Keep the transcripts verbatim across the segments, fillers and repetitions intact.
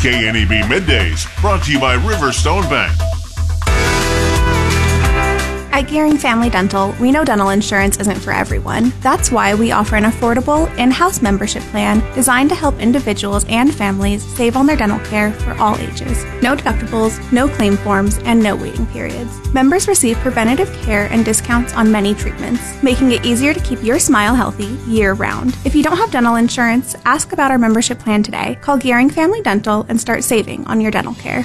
K N E B Middays, brought to you by Riverstone Bank. At Gearing Family Dental, we know dental insurance isn't for everyone. That's why we offer an affordable in-house membership plan designed to help individuals and families save on their dental care for all ages. No deductibles, no claim forms, and no waiting periods. Members receive preventative care and discounts on many treatments, making it easier to keep your smile healthy year-round. If you don't have dental insurance, ask about our membership plan today. Call Gearing Family Dental and start saving on your dental care.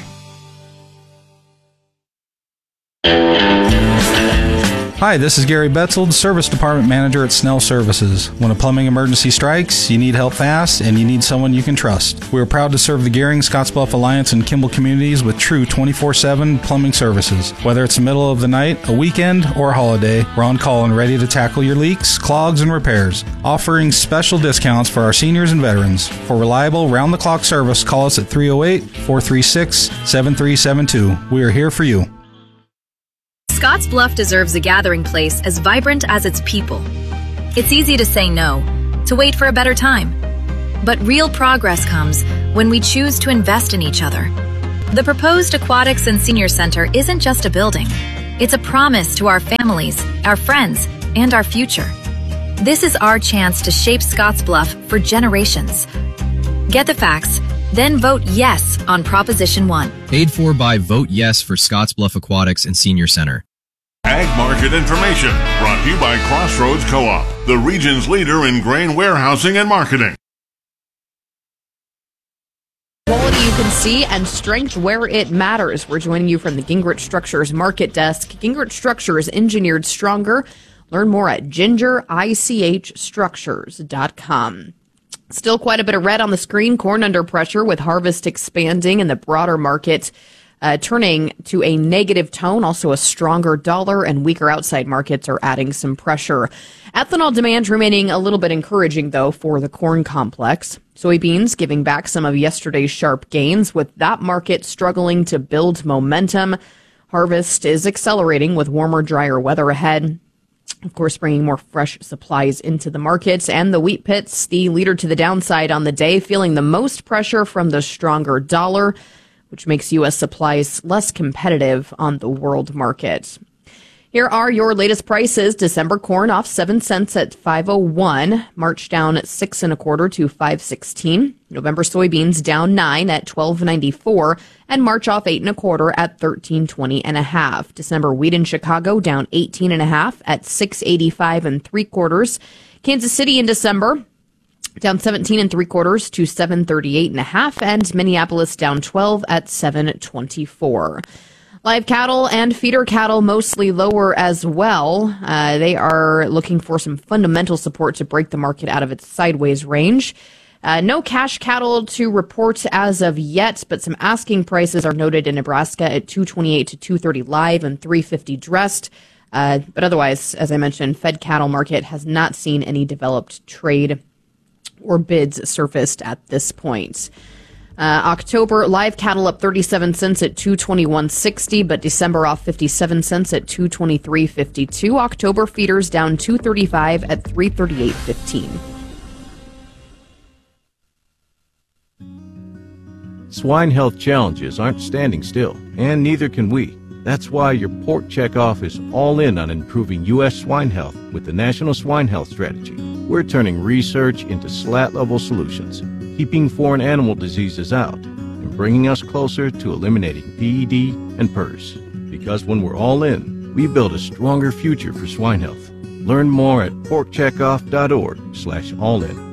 Hi, this is Gary Betzold, Service Department Manager at Snell Services. When a plumbing emergency strikes, you need help fast, and you need someone you can trust. We are proud to serve the Gehring, Scottsbluff Alliance, and Kimball communities with true twenty-four seven plumbing services. Whether it's the middle of the night, a weekend, or a holiday, we're on call and ready to tackle your leaks, clogs, and repairs, offering special discounts for our seniors and veterans. For reliable, round-the-clock service, call us at three oh eight, four three six, seven three seven two. We are here for you. Scottsbluff deserves a gathering place as vibrant as its people. It's easy to say no, to wait for a better time. But real progress comes when we choose to invest in each other. The proposed Aquatics and Senior Center isn't just a building. It's a promise to our families, our friends, and our future. This is our chance to shape Scottsbluff for generations. Get the facts, then vote yes on Proposition one. Paid for by Vote Yes for Scottsbluff Aquatics and Senior Center. Ag Market Information, brought to you by Crossroads Co-op, the region's leader in grain warehousing and marketing. Quality you can see and strength where it matters. We're joining you from the Gingrich Structures Market Desk. Gingrich Structures, engineered stronger. Learn more at ginger ich structures dot com. Still quite a bit of red on the screen. Corn under pressure with harvest expanding and the broader market uh, turning to a negative tone. Also a stronger dollar and weaker outside markets are adding some pressure. Ethanol demand remaining a little bit encouraging, though, for the corn complex. Soybeans giving back some of yesterday's sharp gains, with that market struggling to build momentum. Harvest is accelerating with warmer, drier weather ahead. Of course, bringing more fresh supplies into the market. And the wheat pits, the leader to the downside on the day, feeling the most pressure from the stronger dollar, which makes U S supplies less competitive on the world market. Here are your latest prices. December corn off seven cents at five oh one. March down at six and a quarter to five sixteen. November soybeans down nine at twelve ninety-four, and March off eight and a quarter at thirteen twenty and a half. December wheat in Chicago down eighteen and a half at six eighty-five and three quarters. Kansas City in December down seventeen and three quarters to seven thirty-eight and a half, and Minneapolis down twelve at seven twenty-four. Live cattle and feeder cattle mostly lower as well. Uh, they are looking for some fundamental support to break the market out of its sideways range. Uh, no cash cattle to report as of yet, but some asking prices are noted in Nebraska at two twenty-eight to two thirty live and three fifty dressed. Uh, but otherwise, as I mentioned, fed cattle market has not seen any developed trade or bids surfaced at this point. Uh, October live cattle up thirty-seven cents at two twenty-one sixty, but December off fifty-seven cents at two twenty-three fifty-two. October feeders down two thirty-five at three thirty-eight fifteen. Swine health challenges aren't standing still, and neither can we. That's why your Pork Checkoff is all in on improving U S swine health with the National Swine Health Strategy. We're turning research into slat-level solutions, keeping foreign animal diseases out, and bringing us closer to eliminating P E D and P E R S. Because when we're all in, we build a stronger future for swine health. Learn more at porkcheckoff.org slash all in.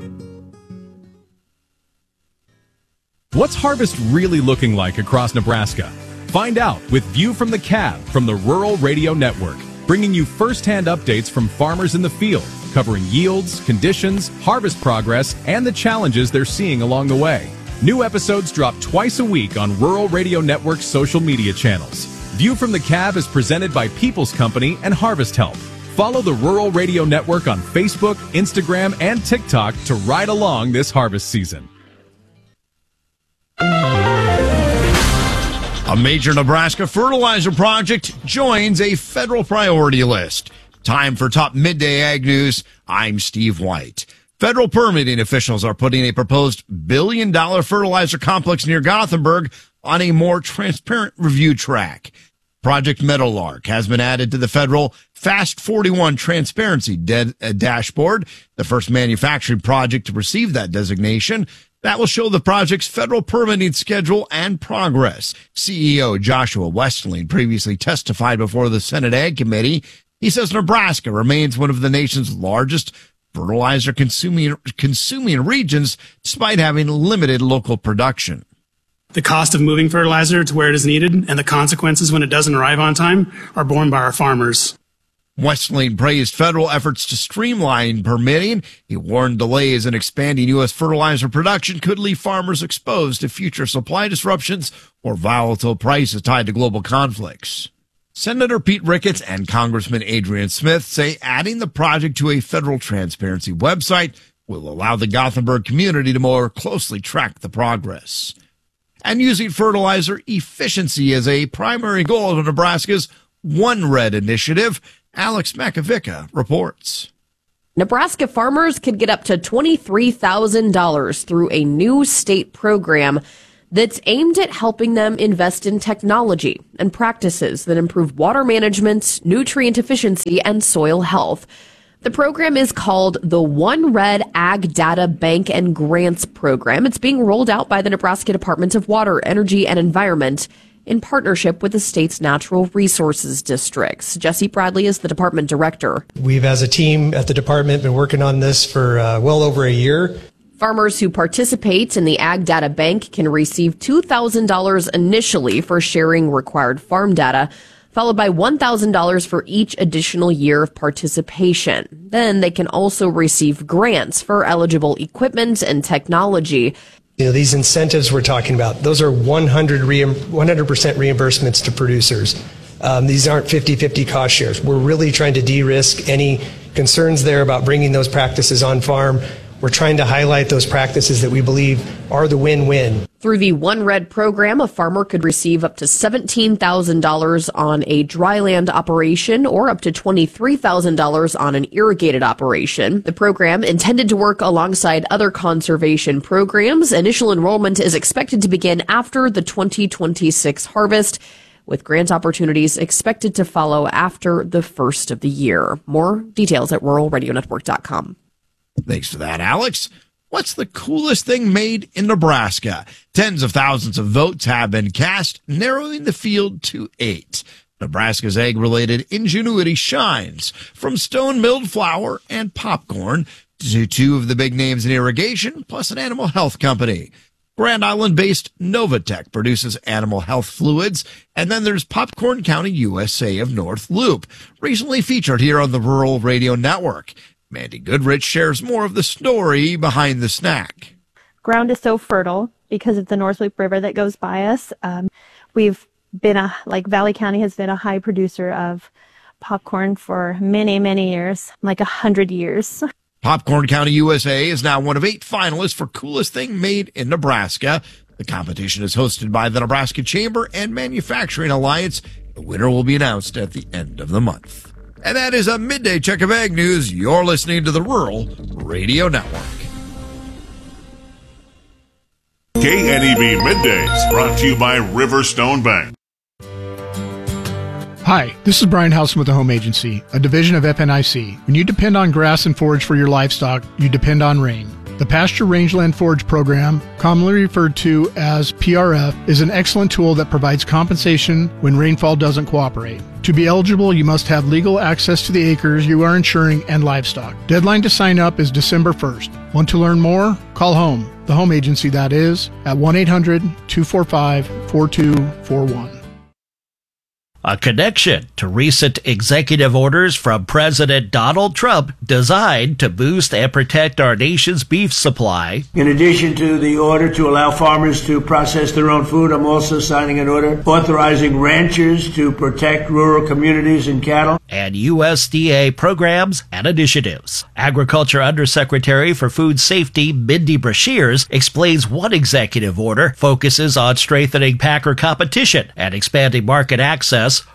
What's harvest really looking like across Nebraska? Find out with View from the Cab from the Rural Radio Network, bringing you first-hand updates from farmers in the field, covering yields, conditions, harvest progress, and the challenges they're seeing along the way. New episodes drop twice a week on Rural Radio Network's social media channels. View from the Cab is presented by People's Company and Harvest Help. Follow the Rural Radio Network on Facebook, Instagram, and TikTok to ride along this harvest season. A major Nebraska fertilizer project joins a federal priority list. Time for top midday ag news. I'm Steve White. Federal permitting officials are putting a proposed billion-dollar fertilizer complex near Gothenburg on a more transparent review track. Project Meadowlark has been added to the federal Fast forty-one Transparency de- uh, Dashboard, the first manufacturing project to receive that designation. That will show the project's federal permitting schedule and progress. C E O Joshua Westling previously testified before the Senate Ag Committee. He says Nebraska remains one of the nation's largest fertilizer consuming, consuming regions, despite having limited local production. The cost of moving fertilizer to where it is needed and the consequences when it doesn't arrive on time are borne by our farmers. Westling praised federal efforts to streamline permitting. He warned delays in expanding U S fertilizer production could leave farmers exposed to future supply disruptions or volatile prices tied to global conflicts. Senator Pete Ricketts and Congressman Adrian Smith say adding the project to a federal transparency website will allow the Gothenburg community to more closely track the progress. And using fertilizer efficiency as a primary goal of Nebraska's One Red initiative, Alex Makovica reports. Nebraska farmers could get up to twenty-three thousand dollars through a new state program that's aimed at helping them invest in technology and practices that improve water management, nutrient efficiency, and soil health. The program is called the One Red Ag Data Bank and Grants Program. It's being rolled out by the Nebraska Department of Water, Energy, and Environment in partnership with the state's natural resources districts. Jesse Bradley is the department director. We've, as a team at the department, been working on this for uh, well over a year. Farmers who participate in the Ag Data Bank can receive two thousand dollars initially for sharing required farm data, followed by one thousand dollars for each additional year of participation. Then they can also receive grants for eligible equipment and technology. You know, these incentives we're talking about, those are one hundred percent reimbursements to producers. Um, these aren't fifty-fifty cost shares. We're really trying to de-risk any concerns there about bringing those practices on farm. We're trying to highlight those practices that we believe are the win-win. Through the One Red program, a farmer could receive up to seventeen thousand dollars on a dryland operation or up to twenty-three thousand dollars on an irrigated operation. The program, intended to work alongside other conservation programs, initial enrollment is expected to begin after the twenty twenty-six harvest, with grant opportunities expected to follow after the first of the year. More details at rural radio network dot com. Thanks for that, Alex. What's the coolest thing made in Nebraska? Tens of thousands of votes have been cast, narrowing the field to eight. Nebraska's egg-related ingenuity shines, from stone-milled flour and popcorn to two of the big names in irrigation, plus an animal health company. Grand Island-based Novatech produces animal health fluids, and then there's Popcorn County U S A of North Loop, recently featured here on the Rural Radio Network. Mandy Goodrich shares more of the story behind the snack. Ground is so fertile because of the North Loop River that goes by us. Um, we've been a, like Valley County has been a high producer of popcorn for many, many years, like a hundred years. Popcorn County U S A is now one of eight finalists for Coolest Thing Made in Nebraska. The competition is hosted by the Nebraska Chamber and Manufacturing Alliance. The winner will be announced at the end of the month. And that is a midday check of ag news. You're listening to the Rural Radio Network. K N E B Middays, brought to you by Riverstone Bank. Hi, this is Brian Housen with the Home Agency, a division of F N I C. When you depend on grass and forage for your livestock, you depend on rain. The Pasture Rangeland Forage Program, commonly referred to as P R F, is an excellent tool that provides compensation when rainfall doesn't cooperate. To be eligible, you must have legal access to the acres you are insuring and livestock. Deadline to sign up is December first. Want to learn more? Call HOME, the home agency that is, at one eight hundred two four five four two four one. A connection to recent executive orders from President Donald Trump designed to boost and protect our nation's beef supply. In addition to the order to allow farmers to process their own food, I'm also signing an order authorizing ranchers to protect rural communities and cattle. And U S D A programs and initiatives. Agriculture Undersecretary for Food Safety, Mindy Brashears, explains one executive order focuses on strengthening packer competition and expanding market access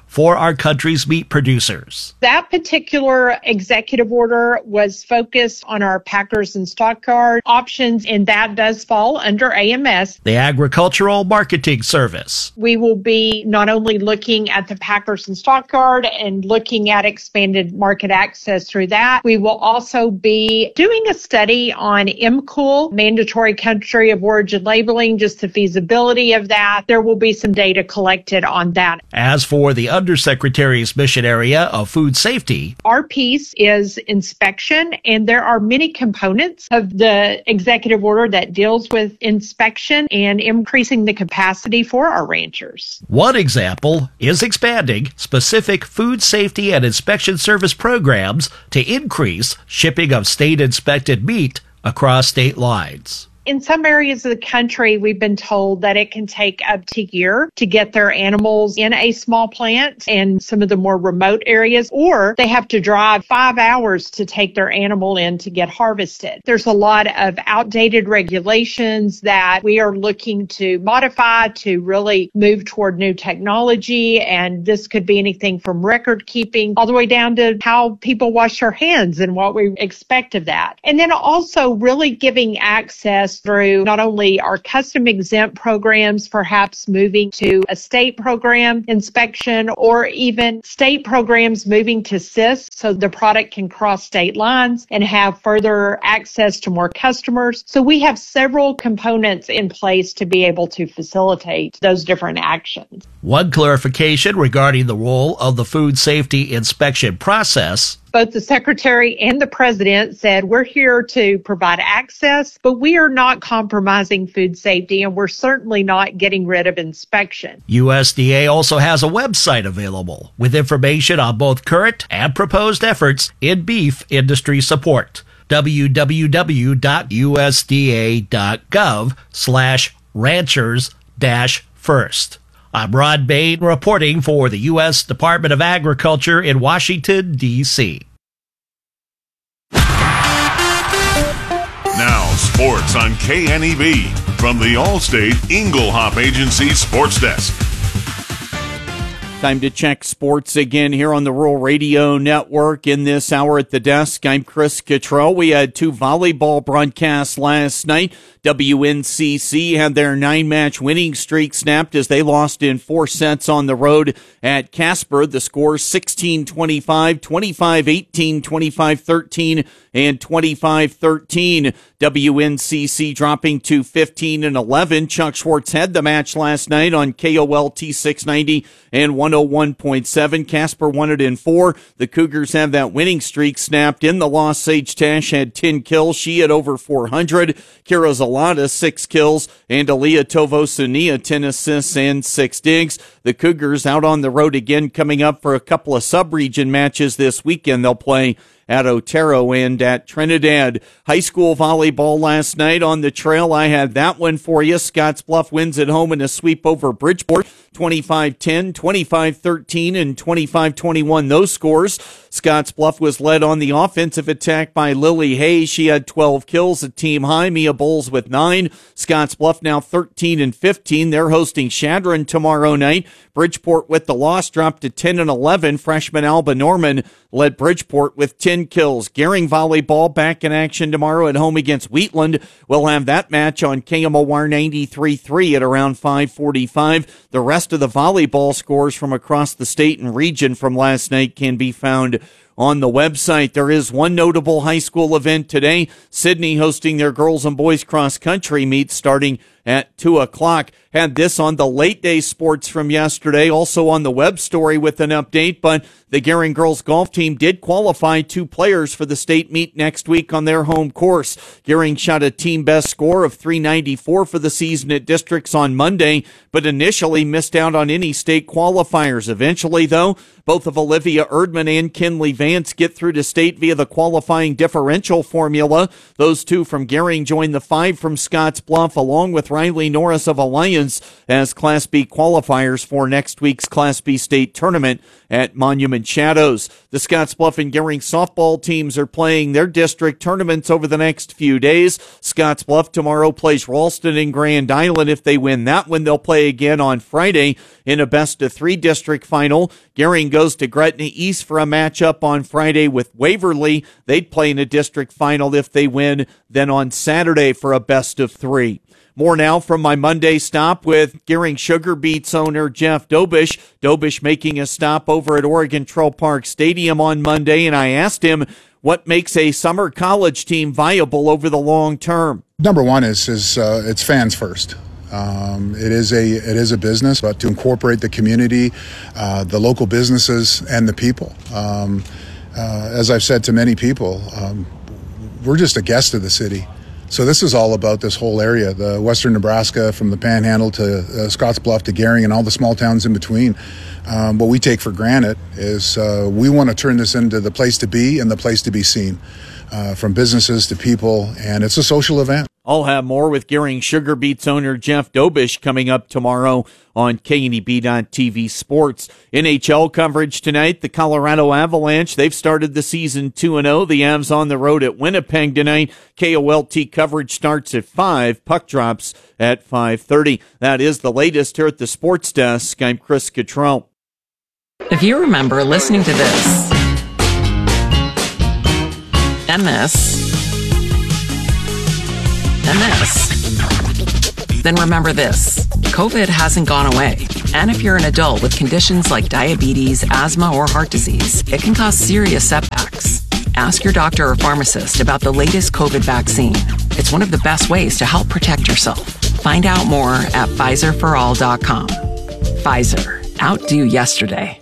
for our country's meat producers. That particular executive order was focused on our packers and stockyard options, and that does fall under A M S. The Agricultural Marketing Service. We will be not only looking at the packers and stockyard and looking at expanded market access through that, we will also be doing a study on M C O L, mandatory country of origin labeling, just the feasibility of that. There will be some data collected on that. As for the Undersecretary's mission area of food safety, our piece is inspection, and there are many components of the executive order that deals with inspection and increasing the capacity for our ranchers. One example is expanding specific food safety and inspection service programs to increase shipping of state-inspected meat across state lines. In some areas of the country, we've been told that it can take up to a year to get their animals in a small plant in some of the more remote areas, or they have to drive five hours to take their animal in to get harvested. There's a lot of outdated regulations that we are looking to modify to really move toward new technology, and this could be anything from record keeping all the way down to how people wash their hands and what we expect of that. And then also really giving access through not only our custom exempt programs, perhaps moving to a state program inspection, or even state programs moving to S I S so the product can cross state lines and have further access to more customers. So we have several components in place to be able to facilitate those different actions. One clarification regarding the role of the food safety inspection process. Both the Secretary and the President said we're here to provide access, but we are not compromising food safety, and we're certainly not getting rid of inspection. U S D A also has a website available with information on both current and proposed efforts in beef industry support. w w w dot u s d a dot gov slash ranchers dash first. I'm Rod Bain reporting for the U S Department of Agriculture in Washington, D C Now, sports on K N E B from the Allstate Inglehop Agency Sports Desk. Time to check sports again here on the Rural Radio Network. In this hour at the desk, I'm Chris Cottrell. We had two volleyball broadcasts last night. W N C C had their nine-match winning streak snapped as they lost in four sets on the road at Casper. The scores sixteen twenty-five, twenty-five eighteen, twenty-five thirteen, and twenty-five thirteen. W N C C dropping to fifteen and eleven. Chuck Schwartz had the match last night on K O L T six ninety and one oh one point seven. Casper won it in four. The Cougars have that winning streak snapped in the loss. Sage Tash had ten kills. She had over four hundred. Kira Zalata, six kills. And Aaliyah Tovosunia, ten assists and six digs. The Cougars out on the road again, coming up for a couple of sub-region matches this weekend. They'll play at Otero and at Trinidad. High school volleyball last night on the trail. I had that one for you. Scottsbluff wins at home in a sweep over Bridgeport. twenty-five ten, twenty-five thirteen, and twenty-five twenty-one. Those scores. Scottsbluff was led on the offensive attack by Lily Hayes. She had twelve kills, a team high. Mia Bowles with nine. Scottsbluff now thirteen and fifteen. They're hosting Shadron tomorrow night. Bridgeport with the loss dropped to ten and eleven. Freshman Alba Norman led Bridgeport with ten kills. Gering volleyball back in action tomorrow at home against Wheatland. We'll have that match on K M O R ninety-three point three at around five forty-five. The rest of the volleyball scores from across the state and region from last night can be found on the website. There is one notable high school event today. Sydney hosting their girls and boys cross country meet starting at two o'clock. Had this on the late day sports from yesterday, also on the web story with an update, but the Gering girls golf team did qualify two players for the state meet next week on their home course. Gering shot a team best score of three ninety-four for the season at districts on Monday, but initially missed out on any state qualifiers. Eventually, though, both of Olivia Erdman and Kinley Vance get through to state via the qualifying differential formula. Those two from Gering join the five from Scottsbluff, along with Riley Norris of Alliance as Class B qualifiers for next week's Class B state tournament at Monument Shadows. The Scottsbluff and Gering softball teams are playing their district tournaments over the next few days. Scottsbluff tomorrow plays Ralston and Grand Island. If they win that one, they'll play again on Friday in a best-of-three district final. Gering goes to Gretna East for a matchup on Friday with Waverly. They'd play in a district final if they win, then on Saturday for a best-of-three. More now from my Monday stop with Gering Sugar Beets owner Jeff Dobish. Dobish making a stop over at Oregon Trail Park Stadium on Monday, and I asked him what makes a summer college team viable over the long term. Number one is is uh, it's fans first. Um, it is a it is a business, but to incorporate the community, uh, the local businesses, and the people. Um, uh, as I've said to many people, um, we're just a guest of the city. So this is all about this whole area, the western Nebraska, from the Panhandle to uh, Scottsbluff to Gering and all the small towns in between. Um, what we take for granted is uh, we want to turn this into the place to be and the place to be seen, uh, from businesses to people, and it's a social event. I'll have more with Gering Sugar Beets owner Jeff Dobish coming up tomorrow on K N E B T V Sports. N H L coverage tonight. The Colorado Avalanche, they've started the season two and oh. The Avs on the road at Winnipeg tonight. K O L T coverage starts at five. Puck drops at five thirty. That is the latest here at the Sports Desk. I'm Chris Cottrell. If you remember listening to this and this and this, then remember this. COVID hasn't gone away. And if you're an adult with conditions like diabetes, asthma, or heart disease, it can cause serious setbacks. Ask your doctor or pharmacist about the latest COVID vaccine. It's one of the best ways to help protect yourself. Find out more at Pfizer for all dot com. Pfizer. Outdo yesterday.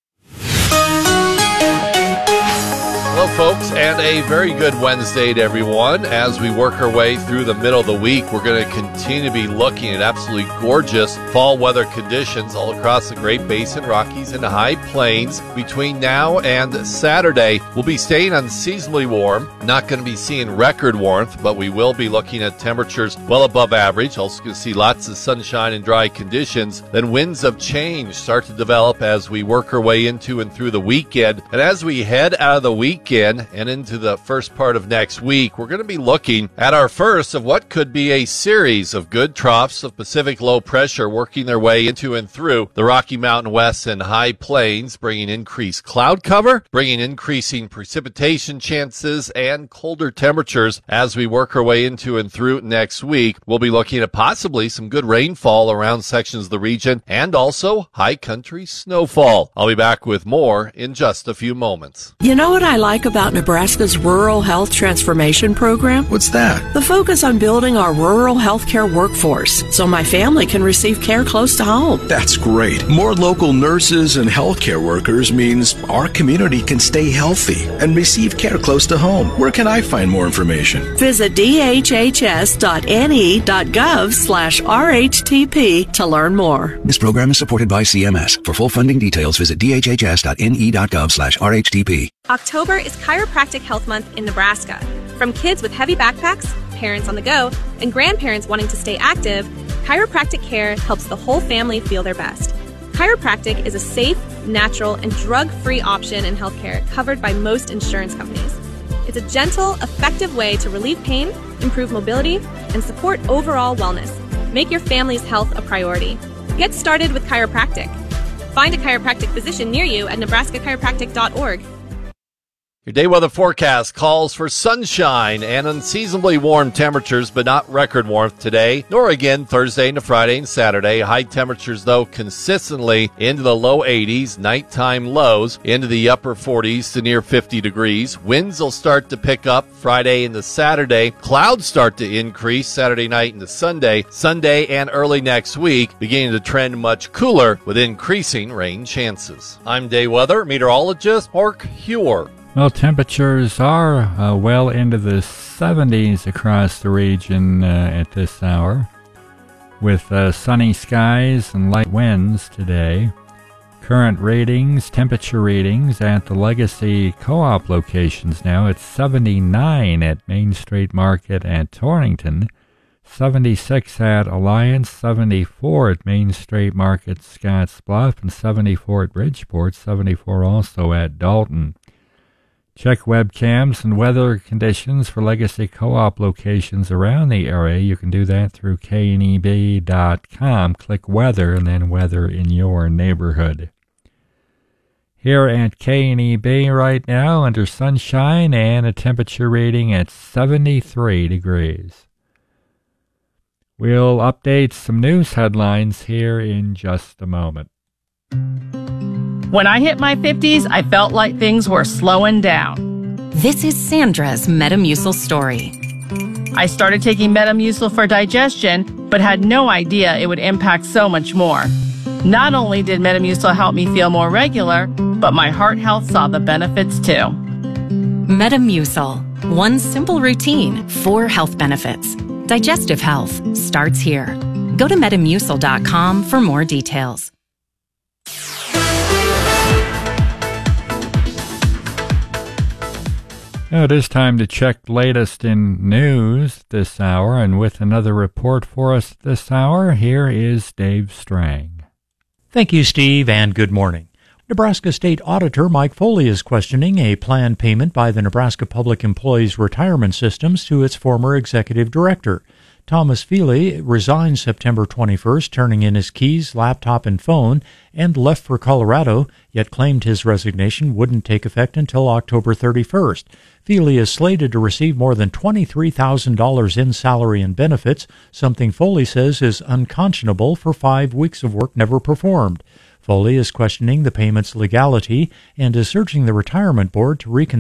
Hello, folks, and a very good Wednesday to everyone. As we work our way through the middle of the week, we're going to continue to be looking at absolutely gorgeous fall weather conditions all across the Great Basin, Rockies, and High Plains. Between now and Saturday, we'll be staying unseasonably warm. Not going to be seeing record warmth, but we will be looking at temperatures well above average. Also going to see lots of sunshine and dry conditions. Then winds of change start to develop as we work our way into and through the weekend. And as we head out of the weekend, and into the first part of next week, we're going to be looking at our first of what could be a series of good troughs of Pacific low pressure working their way into and through the Rocky Mountain West and High Plains, bringing increased cloud cover, bringing increasing precipitation chances, and colder temperatures as we work our way into and through next week. We'll be looking at possibly some good rainfall around sections of the region and also high country snowfall. I'll be back with more in just a few moments. You know what I like about Nebraska's Rural Health Transformation Program? What's that? The focus on building our rural healthcare workforce so my family can receive care close to home. That's great. More local nurses and healthcare workers means our community can stay healthy and receive care close to home. Where can I find more information? Visit d h h s dot n e dot gov slash r h t p to learn more. This program is supported by C M S. For full funding details, visit d h h s dot n e dot gov slash r h t p. October is Chiropractic Health Month in Nebraska. From kids with heavy backpacks, parents on the go, and grandparents wanting to stay active, chiropractic care helps the whole family feel their best. Chiropractic is a safe, natural, and drug-free option in healthcare covered by most insurance companies. It's a gentle, effective way to relieve pain, improve mobility, and support overall wellness. Make your family's health a priority. Get started with chiropractic. Find a chiropractic physician near you at nebraska chiropractic dot org. Your day weather forecast calls for sunshine and unseasonably warm temperatures, but not record warmth today, nor again Thursday into Friday and Saturday. High temperatures, though, consistently into the low eighties, nighttime lows into the upper forties to near fifty degrees. Winds will start to pick up Friday into Saturday. Clouds start to increase Saturday night into Sunday. Sunday and early next week beginning to trend much cooler with increasing rain chances. I'm day weather meteorologist Mark Huer. Well, temperatures are uh, well into the seventies across the region uh, at this hour, with uh, sunny skies and light winds today. Current ratings, temperature readings at the Legacy Co-op locations now. It's seventy-nine at Main Street Market at Torrington, seventy-six at Alliance, seventy-four at Main Street Market, Scotts Bluff, and seventy-four at Bridgeport, seventy-four also at Dalton. Check webcams and weather conditions for Legacy Co-op locations around the area. You can do that through K N E B dot com. Click weather and then weather in your neighborhood. Here at K N E B right now under sunshine and a temperature reading at seventy-three degrees. We'll update some news headlines here in just a moment. When I hit my fifties, I felt like things were slowing down. This is Sandra's Metamucil story. I started taking Metamucil for digestion, but had no idea it would impact so much more. Not only did Metamucil help me feel more regular, but my heart health saw the benefits too. Metamucil. One simple routine, four health benefits. Digestive health starts here. Go to metamucil dot com for more details. Now it is time to check the latest in news this hour, and with another report for us this hour, here is Dave Strang. Thank you, Steve, and good morning. Nebraska State Auditor Mike Foley is questioning a planned payment by the Nebraska Public Employees Retirement Systems to its former executive director. Thomas Feely resigned September twenty-first, turning in his keys, laptop, and phone, and left for Colorado, yet claimed his resignation wouldn't take effect until October thirty-first. Feely is slated to receive more than twenty-three thousand dollars in salary and benefits, something Foley says is unconscionable for five weeks of work never performed. Foley is questioning the payment's legality and is urging the retirement board to reconsider